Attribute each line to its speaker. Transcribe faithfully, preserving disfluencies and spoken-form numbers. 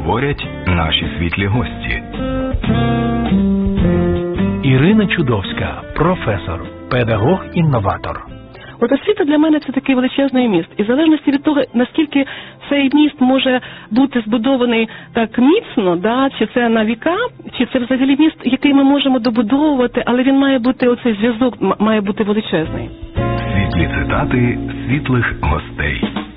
Speaker 1: говорять наші світлі гості.
Speaker 2: Ірина Чудовська, професор, педагог-інноватор.
Speaker 3: От освіта для мене це такий величезний міст. І в залежності від того, наскільки цей міст може бути збудований так міцно, да, чи це на віка, чи це взагалі міст, який ми можемо добудовувати, але він має бути, оцей зв'язок має бути величезний.
Speaker 1: Світлі цитати світлих гостей.